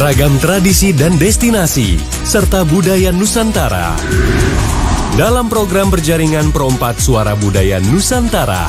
Beragam tradisi dan destinasi, serta budaya Nusantara. Dalam program berjaringan Perompak Suara Budaya Nusantara.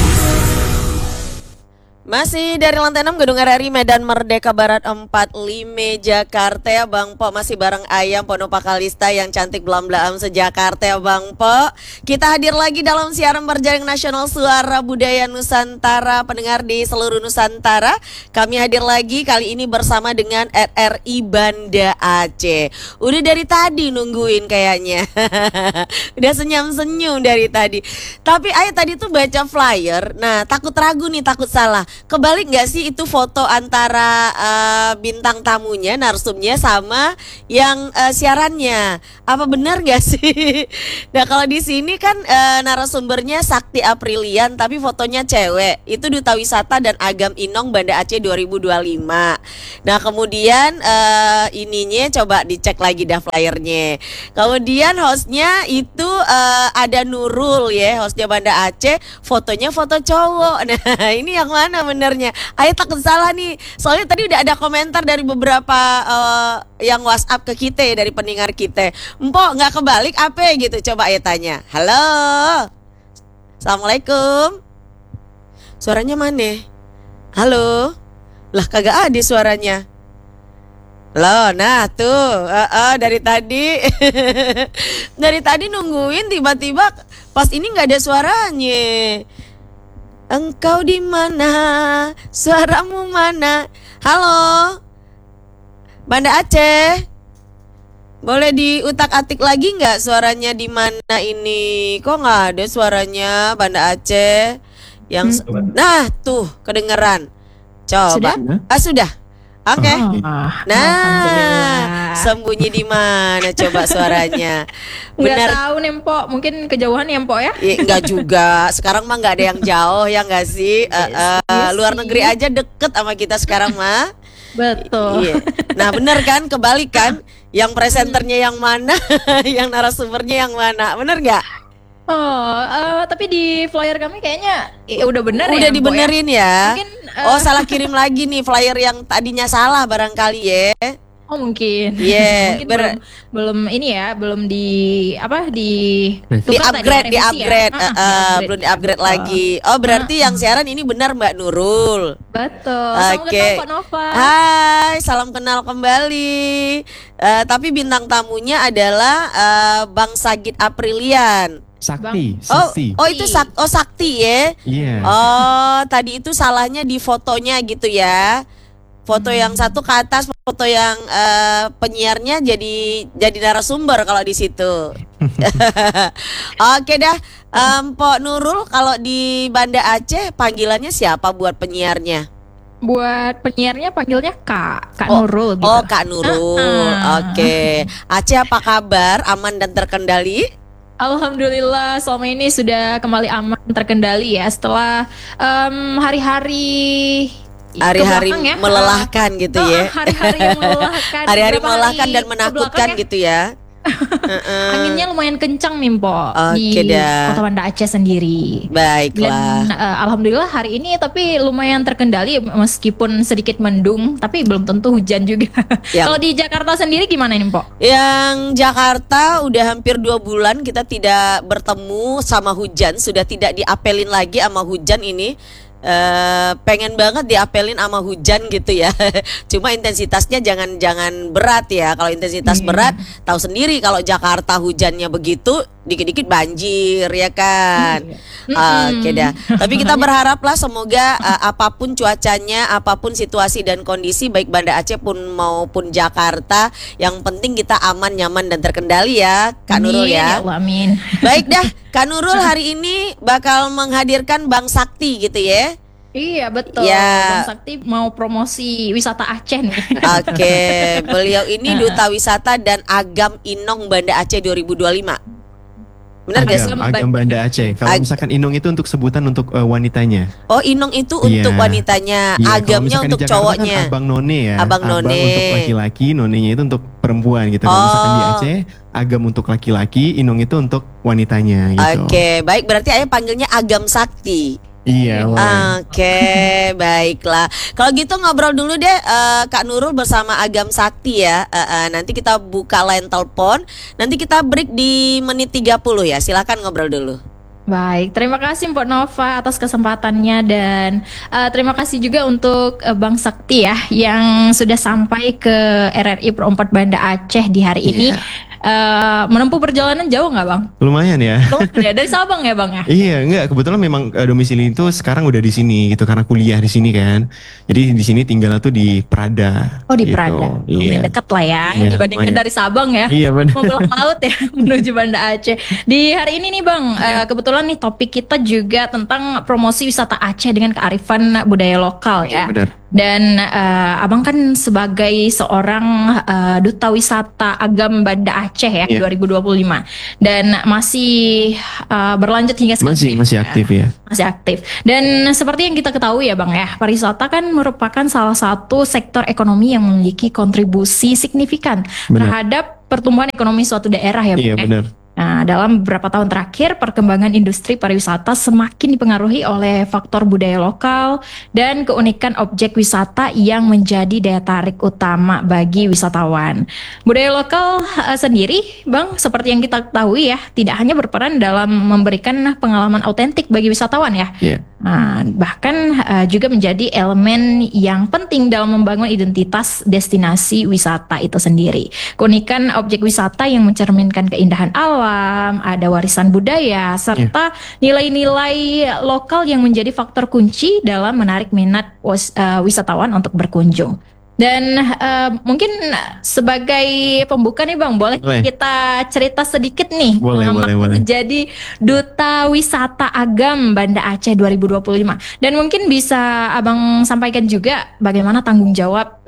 Masih dari lantai 6 Gedung RRI Medan Merdeka Barat 45 Jakarta ya Bang Po. Masih bareng Ayam Pono Pakalista yang cantik belam-belam se-Jakarta ya Bang Po. Kita hadir lagi dalam siaran berjaring nasional Suara Budaya Nusantara. Pendengar di seluruh Nusantara, kami hadir lagi kali ini bersama dengan RRI Banda Aceh. Udah dari tadi nungguin kayaknya. Udah senyum-senyum dari tadi. Tapi Ayah tadi tuh baca flyer. Nah takut ragu nih, takut salah. Kebalik nggak sih itu foto antara bintang tamunya, narsumnya sama yang siarannya? Apa benar nggak sih? Nah kalau di sini kan narasumbernya Sakti Aprilian, tapi fotonya cewek. Itu Duta Wisata dan Agam Inong Banda Aceh 2025. Nah kemudian ininya coba dicek lagi dah flyernya. Kemudian hostnya itu ada Nurul ya, hostnya Banda Aceh. Fotonya foto cowok. Nah ini yang mana benernya? Ayo takut salah nih. Soalnya tadi udah ada komentar dari beberapa yang WhatsApp ke kita dari pendengar kita. Empok nggak kebalik apa gitu? Coba Ayo tanya. Halo, Assalamualaikum. Suaranya mana? Halo, lah kagak ada suaranya. Loh, nah tuh, dari tadi, dari tadi nungguin tiba-tiba pas ini nggak ada suaranya. Engkau di mana? Suaramu mana? Halo, Banda Aceh. Boleh diutak-atik lagi nggak suaranya di mana ini? Kok nggak ada suaranya Banda Aceh? Yang nah tuh kedengeran. Coba. Sudah. Oke. Nah, sembunyi di mana coba suaranya? Nggak tahu nih Mpok, mungkin kejauhan ya Mpok ya? Enggak juga. Sekarang mah nggak ada yang jauh ya nggak sih? Luar negeri aja deket sama kita sekarang mah. Betul. Iya. Nah bener kan, kebalik kan? Yang presenternya yang mana, yang narasumbernya yang mana? Bener nggak? Tapi di flyer kami kayaknya udah bener ya. Udah dibenerin ya. Mungkin, salah kirim lagi nih flyer yang tadinya salah barangkali ya. Oh mungkin. Iya. Mungkin belum ini ya, belum di upgrade, ya? belum di upgrade lagi. Oh berarti yang siaran ini benar Mbak Nurul. Betul. Salam kenal Pak Nova. Hai, salam kenal kembali. Tapi bintang tamunya adalah Bang Sagit Aprilian. Sakti. Oh itu Sakti ya. Iya. Oh tadi itu salahnya di fotonya gitu ya. Foto yang satu ke atas, foto yang penyiarnya jadi narasumber kalau di situ. Oke dah, Mpok Nurul kalau di Banda Aceh panggilannya siapa buat penyiarnya? Buat penyiarnya panggilnya Kak Nurul gitu. Oh Kak Nurul. Oke. Aceh apa kabar? Aman dan terkendali? Alhamdulillah selama ini sudah kembali aman terkendali ya setelah hari-hari ya. Melelahkan gitu ya. Hari-hari yang melelahkan. Hari-hari melelahkan dan menakutkan gitu ya. Anginnya lumayan kencang nih Mpok di Kota Banda Aceh sendiri. Baiklah. Dan alhamdulillah hari ini tapi lumayan terkendali meskipun sedikit mendung, tapi belum tentu hujan juga. Kalau di Jakarta sendiri gimana nih Mpok? Yang Jakarta udah hampir 2 bulan kita tidak bertemu sama hujan, sudah tidak diapelin lagi sama hujan ini. Pengen banget diapelin sama hujan gitu ya. Cuma intensitasnya jangan berat ya. Kalau intensitas berat, tahu sendiri kalau Jakarta hujannya begitu, dikit-dikit banjir ya kan. Oke dah. Tapi kita berharaplah semoga apapun cuacanya, apapun situasi dan kondisi baik Banda Aceh pun maupun Jakarta, yang penting kita aman, nyaman dan terkendali ya Kak Nurul ya. Amin. Baik dah, Kak Nurul hari ini bakal menghadirkan Bang Sakti gitu ya. Iya betul. Ya. Bang Sakti mau promosi wisata Aceh nih. Oke, beliau ini Duta Wisata dan Agam Inong Banda Aceh 2025. Benar gak sih? Agam Banda Aceh. Kalau misalkan Inong itu untuk sebutan untuk wanitanya. Oh, Inong itu untuk wanitanya, Agamnya untuk cowoknya. Kan Abang None ya. Abang None untuk laki-laki, Nonenya itu untuk perempuan gitu. Kalau misalkan di Aceh, Agam untuk laki-laki, Inong itu untuk wanitanya gitu. Oke, baik berarti ayah panggilnya Agam Sakti. Iya, boleh. Oke, baiklah. Kalau gitu ngobrol dulu deh Kak Nurul bersama Agam Sakti ya. Nanti kita buka line telepon. Nanti kita break di menit 30 ya. Silakan ngobrol dulu. Baik, terima kasih Mbak Nova atas kesempatannya dan terima kasih juga untuk Bang Sakti ya yang sudah sampai ke RRI Pro 4 Banda Aceh di hari ini. Menempuh perjalanan jauh nggak Bang? Lumayan ya. Ya, dari Sabang ya Bang ya? Iya, enggak, kebetulan memang domisili itu sekarang udah di sini gitu karena kuliah di sini kan. Jadi di sini tinggalnya tuh di Prada. Oh di gitu. Prada, Iya. dekat lah ya Iya, dibandingkan lumayan. dari Sabang ya. Iya, benar. Mau belok laut ya menuju Banda Aceh. Di hari ini nih Bang, kebetulan nih topik kita juga tentang promosi wisata Aceh dengan kearifan budaya lokal ya. Benar. Dan Abang kan sebagai seorang duta wisata Agam Banda Aceh ya Iya. 2025 dan masih berlanjut hingga sekarang. Masih aktif ya. Masih aktif. Dan seperti yang kita ketahui ya Bang ya, pariwisata kan merupakan salah satu sektor ekonomi yang memiliki kontribusi signifikan Benar. terhadap pertumbuhan ekonomi suatu daerah ya Bang. Iya, ya. benar. Nah, dalam beberapa tahun terakhir, perkembangan industri pariwisata semakin dipengaruhi oleh faktor budaya lokal dan keunikan objek wisata yang menjadi daya tarik utama bagi wisatawan. Budaya lokal sendiri, Bang, seperti yang kita ketahui ya, tidak hanya berperan dalam memberikan pengalaman autentik bagi wisatawan ya, Iya. Nah, bahkan juga menjadi elemen yang penting dalam membangun identitas destinasi wisata itu sendiri. Keunikan objek wisata yang mencerminkan keindahan alam, ada warisan budaya, serta nilai-nilai lokal yang menjadi faktor kunci dalam menarik minat wisatawan untuk berkunjung. Dan mungkin sebagai pembuka nih Bang, boleh kita cerita sedikit nih Boleh. jadi Duta Wisata Agam Banda Aceh 2025. Dan mungkin bisa Abang sampaikan juga bagaimana tanggung jawab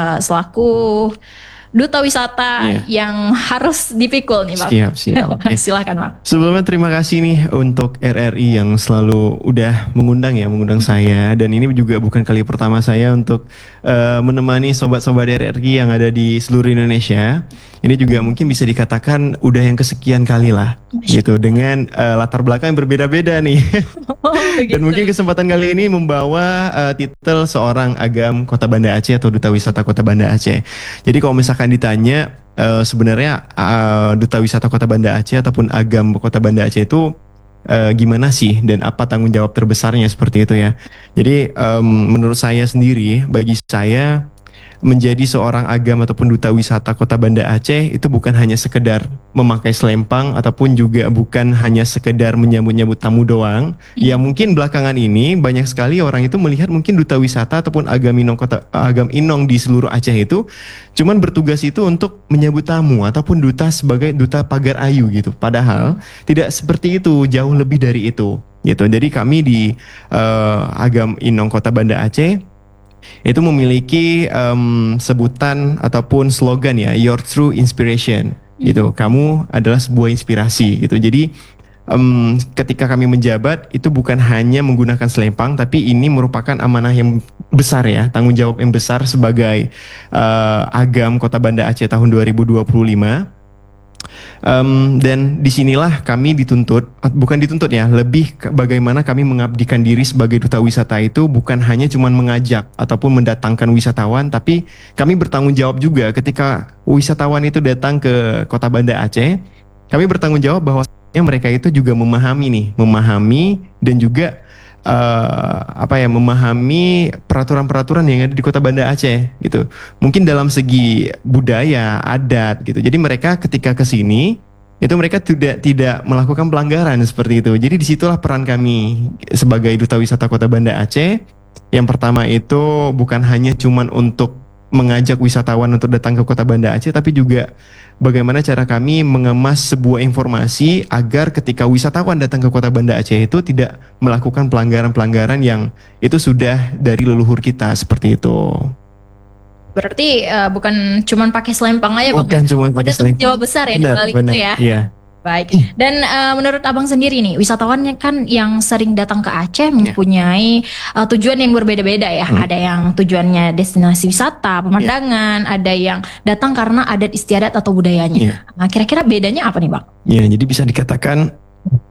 selaku Duta Wisata yang harus dipikul nih Bang. Siap. Okay. Silakan Bang. Sebelumnya terima kasih nih untuk RRI yang selalu udah mengundang saya, dan ini juga bukan kali pertama saya untuk menemani sobat-sobat RRI yang ada di seluruh Indonesia. Ini juga mungkin bisa dikatakan udah yang kesekian kali lah gitu, dengan latar belakang yang berbeda-beda nih. Dan mungkin kesempatan kali ini membawa titel seorang Agam Kota Banda Aceh atau Duta Wisata Kota Banda Aceh. Jadi kalau misalkan ditanya sebenarnya Duta Wisata Kota Banda Aceh ataupun Agam Kota Banda Aceh itu gimana sih dan apa tanggung jawab terbesarnya seperti itu ya. Jadi menurut saya sendiri, bagi saya menjadi seorang agam ataupun duta wisata Kota Banda Aceh itu bukan hanya sekedar memakai selempang ataupun juga bukan hanya sekedar menyambut-nyambut tamu doang. Ya mungkin belakangan ini banyak sekali orang itu melihat mungkin duta wisata ataupun agam inong di seluruh Aceh itu cuman bertugas itu untuk menyambut tamu ataupun duta sebagai duta pagar ayu gitu. Padahal tidak seperti itu, jauh lebih dari itu gitu. Jadi kami di Agam Inong Kota Banda Aceh itu memiliki sebutan ataupun slogan ya, your true inspiration gitu. Kamu adalah sebuah inspirasi gitu. Jadi ketika kami menjabat itu bukan hanya menggunakan selempang, tapi ini merupakan amanah yang besar ya, tanggung jawab yang besar sebagai Agam Kota Banda Aceh tahun 2025. Dan disinilah kami dituntut, bukan dituntut ya, lebih bagaimana kami mengabdikan diri sebagai duta wisata itu bukan hanya cuma mengajak ataupun mendatangkan wisatawan, tapi kami bertanggung jawab juga ketika wisatawan itu datang ke Kota Banda Aceh. Kami bertanggung jawab bahwa mereka itu juga memahami dan juga memahami peraturan-peraturan yang ada di Kota Banda Aceh gitu. Mungkin dalam segi budaya, adat gitu. Jadi mereka ketika ke sini itu mereka tidak melakukan pelanggaran seperti itu. Jadi disitulah peran kami sebagai Duta Wisata Kota Banda Aceh. Yang pertama itu bukan hanya cuman untuk mengajak wisatawan untuk datang ke Kota Banda Aceh, tapi juga bagaimana cara kami mengemas sebuah informasi agar ketika wisatawan datang ke Kota Banda Aceh itu tidak melakukan pelanggaran-pelanggaran yang itu sudah dari leluhur kita seperti itu. Berarti bukan cuma pakai selempang aja, bukan cuma pakai selempang. Jawab besar ya di balik itu ya. Iya. Baik. Dan menurut Abang sendiri nih, wisatawannya kan yang sering datang ke Aceh mempunyai tujuan yang berbeda-beda ya. Ada yang tujuannya destinasi wisata, pemandangan, ada yang datang karena adat istiadat atau budayanya. Nah, kira-kira bedanya apa nih, Bang? Ya, jadi bisa dikatakan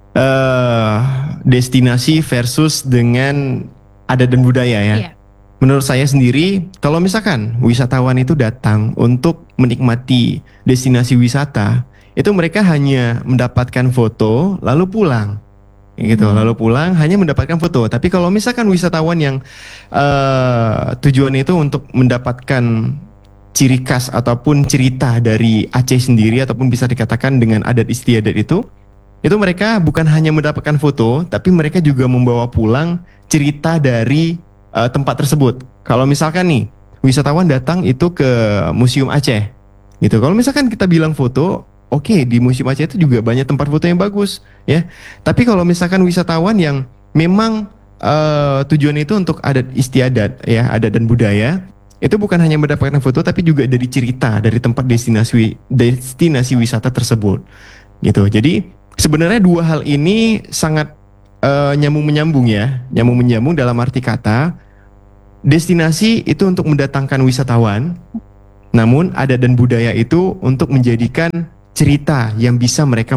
destinasi versus dengan adat dan budaya ya. Iya. Menurut saya sendiri, kalau misalkan wisatawan itu datang untuk menikmati destinasi wisata, itu mereka hanya mendapatkan foto lalu pulang. Gitu, lalu pulang hanya mendapatkan foto. Tapi kalau misalkan wisatawan yang tujuan itu untuk mendapatkan ciri khas ataupun cerita dari Aceh sendiri ataupun bisa dikatakan dengan adat istiadat itu mereka bukan hanya mendapatkan foto, tapi mereka juga membawa pulang cerita dari tempat tersebut. Kalau misalkan nih wisatawan datang itu ke Museum Aceh, gitu. Kalau misalkan kita bilang foto, oke, di Museum Aceh itu juga banyak tempat foto yang bagus, ya. Tapi kalau misalkan wisatawan yang memang tujuan itu untuk adat istiadat, ya, adat dan budaya, itu bukan hanya mendapatkan foto, tapi juga dari cerita dari tempat destinasi wisata tersebut, gitu. Jadi sebenarnya dua hal ini sangat nyambung menyambung dalam arti kata destinasi itu untuk mendatangkan wisatawan, namun adat dan budaya itu untuk menjadikan cerita yang bisa mereka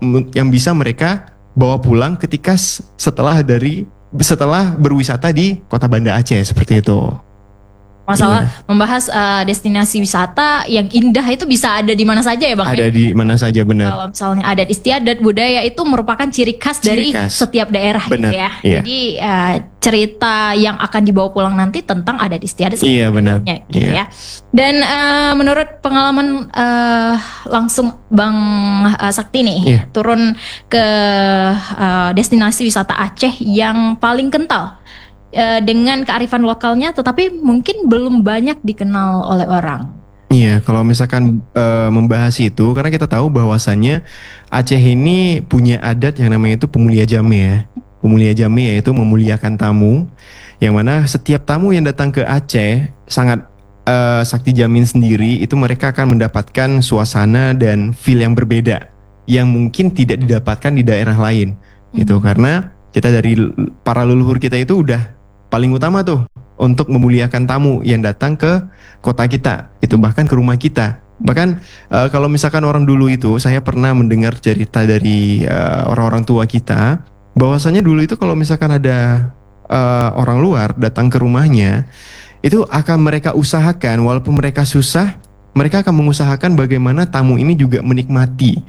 bawa pulang ketika setelah berwisata di Kota Banda Aceh seperti itu. Masalah membahas destinasi wisata yang indah itu bisa ada di mana saja ya Bang? Ada di mana saja, benar. Kalau misalnya adat istiadat budaya itu merupakan ciri khas dari setiap daerah gitu ya. Iya. Jadi cerita yang akan dibawa pulang nanti tentang adat istiadat. Iya benar. Gitu ya. Dan menurut pengalaman langsung Bang Sakti nih turun ke destinasi wisata Aceh yang paling kental dengan kearifan lokalnya, tetapi mungkin belum banyak dikenal oleh orang. Iya, kalau misalkan membahas itu, karena kita tahu bahwasannya Aceh ini punya adat yang namanya itu pemulia jame ya. Pemulia jame yaitu memuliakan tamu, yang mana setiap tamu yang datang ke Aceh sangat Sakti jamin sendiri itu mereka akan mendapatkan suasana dan feel yang berbeda, yang mungkin tidak didapatkan di daerah lain, gitu. Karena kita dari para leluhur kita itu udah paling utama tuh untuk memuliakan tamu yang datang ke kota kita, itu bahkan ke rumah kita. Bahkan kalau misalkan orang dulu itu, saya pernah mendengar cerita dari orang-orang tua kita, bahwasanya dulu itu kalau misalkan ada orang luar datang ke rumahnya, itu akan mereka usahakan, walaupun mereka susah, mereka akan mengusahakan bagaimana tamu ini juga menikmati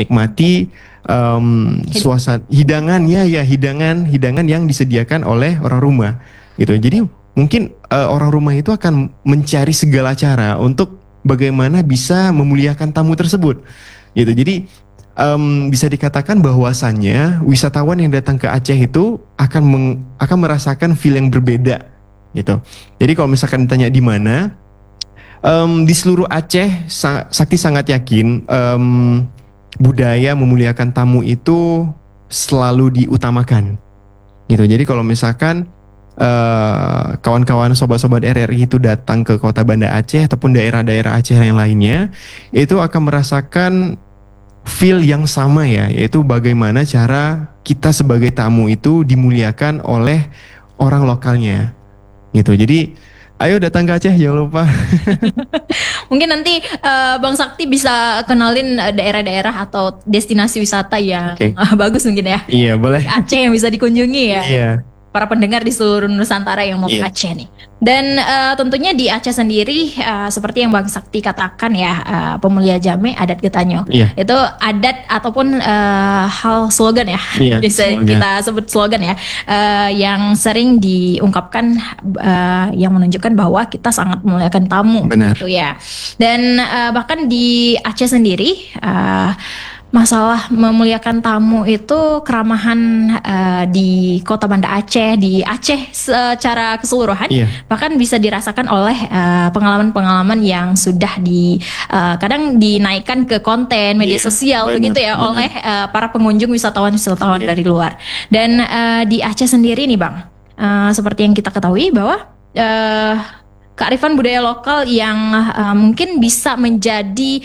suasana hidangan yang disediakan oleh orang rumah, gitu. Jadi mungkin orang rumah itu akan mencari segala cara untuk bagaimana bisa memuliakan tamu tersebut, gitu. Jadi bisa dikatakan bahwasannya wisatawan yang datang ke Aceh itu akan merasakan feel yang berbeda, gitu. Jadi kalau misalkan ditanya di mana, di seluruh Aceh, Sakti sangat yakin budaya memuliakan tamu itu selalu diutamakan, gitu. Jadi kalau misalkan kawan-kawan sobat-sobat RRI itu datang ke Kota Banda Aceh ataupun daerah-daerah Aceh yang lainnya, itu akan merasakan feel yang sama ya, yaitu bagaimana cara kita sebagai tamu itu dimuliakan oleh orang lokalnya, gitu. Jadi ayo datang ke Aceh, jangan lupa. Mungkin nanti Bang Sakti bisa kenalin daerah-daerah atau destinasi wisata yang bagus mungkin ya. Iya, boleh. Aceh yang bisa dikunjungi ya. Iya. Para pendengar di seluruh Nusantara yang mau ke Aceh nih. Dan tentunya di Aceh sendiri seperti yang Bang Sakti katakan ya, pemulia jame adat Getanyo. Itu adat ataupun hal slogan ya. Bisa kita sebut slogan ya, yang sering diungkapkan yang menunjukkan bahwa kita sangat memuliakan tamu. Benar. Gitu ya. Dan bahkan di Aceh sendiri masalah memuliakan tamu itu keramahan di Kota Banda Aceh, di Aceh secara keseluruhan, bahkan bisa dirasakan oleh pengalaman-pengalaman yang sudah kadang dinaikkan ke konten media sosial begitu ya oleh para pengunjung wisatawan dari luar. Dan di Aceh sendiri nih Bang, seperti yang kita ketahui bahwa kearifan budaya lokal yang mungkin bisa menjadi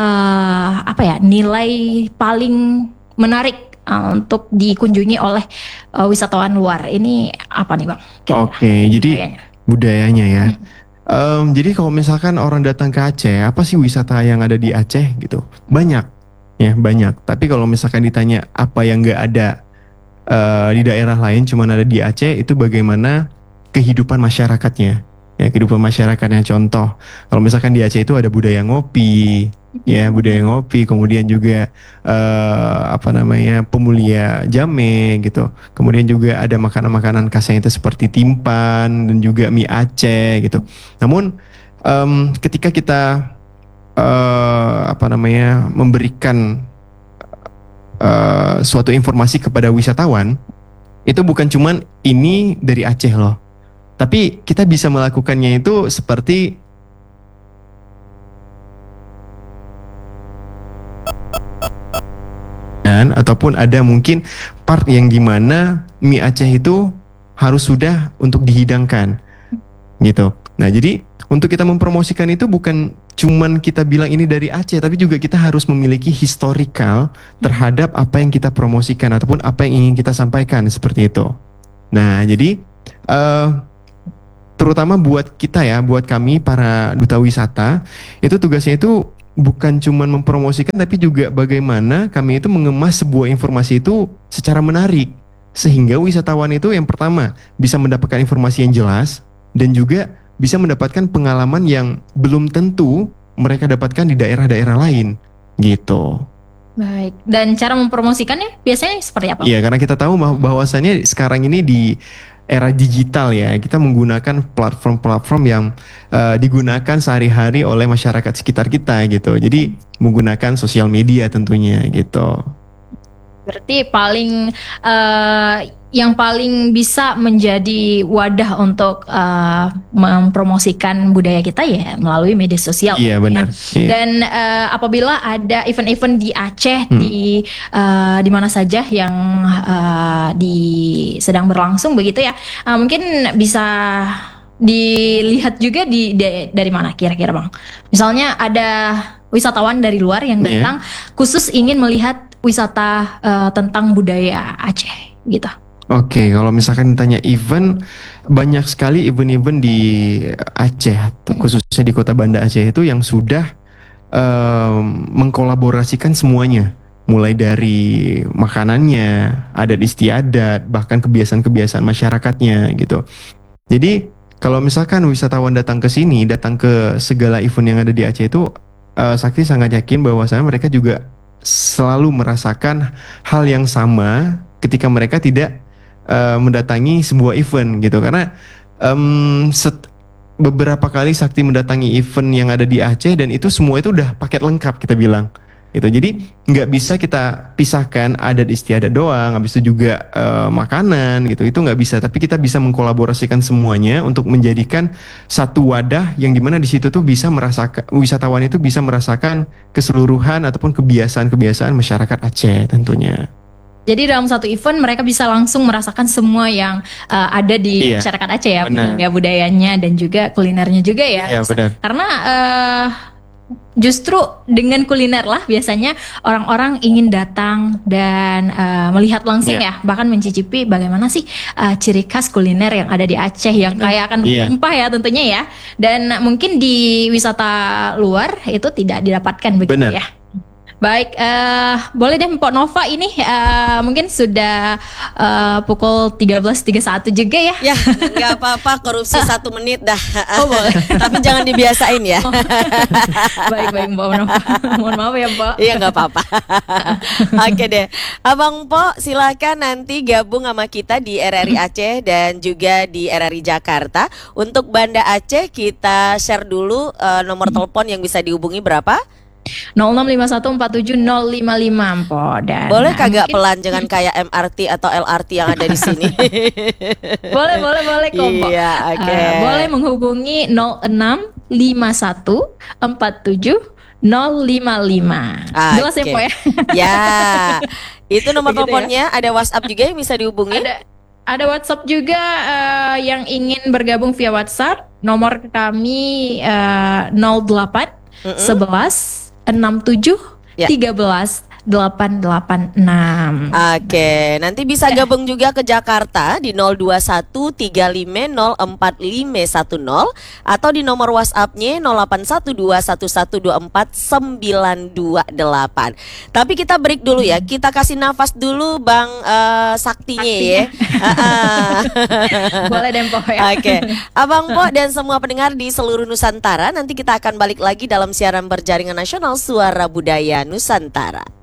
nilai paling menarik untuk dikunjungi oleh wisatawan luar. Ini apa nih Bang? Jadi budayanya ya. Jadi kalau misalkan orang datang ke Aceh, apa sih wisata yang ada di Aceh gitu? Banyak. ya banyak. Tapi kalau misalkan ditanya apa yang nggak ada di daerah lain, cuman ada di Aceh, itu bagaimana kehidupan masyarakatnya. Ya, kehidupan masyarakatnya. Contoh, kalau misalkan di Aceh itu ada budaya ngopi, ya budaya ngopi, kemudian juga pemulia jame gitu. Kemudian juga ada makanan-makanan khasnya itu seperti timpan dan juga mie Aceh gitu. Namun ketika kita memberikan suatu informasi kepada wisatawan, itu bukan cuman ini dari Aceh loh. Tapi kita bisa melakukannya itu seperti ataupun ada mungkin part yang dimana mie Aceh itu harus sudah untuk dihidangkan gitu. Nah jadi untuk kita mempromosikan itu bukan cuman kita bilang ini dari Aceh, tapi juga kita harus memiliki historical terhadap apa yang kita promosikan ataupun apa yang ingin kita sampaikan seperti itu. Nah jadi terutama buat kita ya, buat kami para duta wisata, itu tugasnya itu bukan cuma mempromosikan, tapi juga bagaimana kami itu mengemas sebuah informasi itu secara menarik, sehingga wisatawan itu yang pertama bisa mendapatkan informasi yang jelas, dan juga bisa mendapatkan pengalaman yang belum tentu mereka dapatkan di daerah-daerah lain, gitu. Baik, dan cara mempromosikannya biasanya seperti apa? Iya, karena kita tahu bahwasannya sekarang ini di era digital ya, kita menggunakan platform-platform yang digunakan sehari-hari oleh masyarakat sekitar kita gitu. Jadi menggunakan sosial media tentunya gitu. Berarti yang paling bisa menjadi wadah untuk mempromosikan budaya kita ya melalui media sosial. Iya benar. Iya. Dan apabila ada event-event di Aceh di mana saja yang sedang berlangsung begitu ya, mungkin bisa dilihat juga dari mana kira-kira Bang. Misalnya ada wisatawan dari luar yang datang khusus ingin melihat wisata tentang budaya Aceh gitu. Oke, kalau misalkan ditanya event, banyak sekali event-event di Aceh, khususnya di Kota Banda Aceh itu yang sudah mengkolaborasikan semuanya, mulai dari makanannya, adat istiadat, bahkan kebiasaan-kebiasaan masyarakatnya gitu. Jadi kalau misalkan wisatawan datang ke sini, datang ke segala event yang ada di Aceh itu, Sakti sangat yakin bahwasanya mereka juga selalu merasakan hal yang sama ketika mereka tidak mendatangi sebuah event gitu. Karena beberapa kali Sakti mendatangi event yang ada di Aceh dan itu semua itu udah paket lengkap kita bilang gitu. Jadi nggak bisa kita pisahkan adat istiadat doang, habis itu juga makanan gitu, itu nggak bisa. Tapi kita bisa mengkolaborasikan semuanya untuk menjadikan satu wadah yang dimana di situ tuh bisa merasakan, wisatawan itu bisa merasakan keseluruhan ataupun kebiasaan-kebiasaan masyarakat Aceh tentunya. Jadi dalam satu event mereka bisa langsung merasakan semua yang ada di masyarakat Aceh ya, budayanya dan juga kulinernya juga ya. Iya benar. Karena justru dengan kuliner lah biasanya orang-orang ingin datang dan melihat langsung ya, bahkan mencicipi bagaimana sih ciri khas kuliner yang ada di Aceh yang kaya akan melimpah ya tentunya ya. Dan mungkin di wisata luar itu tidak didapatkan begitu ya. Baik, boleh deh Mpok Nova ini mungkin sudah pukul 13.31 juga ya. Ya, nggak apa-apa, korupsi 1 menit dah. Oh boleh. Tapi jangan dibiasain ya. Baik Mpok Nova. Mohon maaf ya Mpok. Iya nggak apa-apa. Oke deh, Abang Mpok silakan nanti gabung sama kita di RRI Aceh dan juga di RRI Jakarta. Untuk Banda Aceh kita share dulu nomor telepon yang bisa dihubungi berapa? 0651470555 Mpok. Dan boleh kagak pelan, jangan kayak MRT atau LRT yang ada di sini. boleh kok Mpok. Iya, oke. Boleh menghubungi 0651470555. Jelas ya Mpok ya? Ya. Itu nomor teleponnya, ada WhatsApp juga yang bisa dihubungi. Ada WhatsApp juga yang ingin bergabung via WhatsApp. Nomor kami 08 11 67 13 886. Oke, nanti bisa gabung juga ke Jakarta di 02135045110 atau di nomor WhatsApp-nya 0812112498. Tapi kita break dulu ya, kita kasih nafas dulu Bang Saktinya ya. Boleh deh, Po ya. Oke, Abang Po dan semua pendengar di seluruh Nusantara, nanti kita akan balik lagi dalam siaran berjaringan nasional Suara Budaya Nusantara.